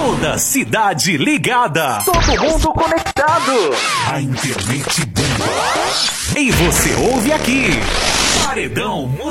Toda cidade ligada. Todo mundo conectado. A internet bomba. E você ouve aqui. Paredão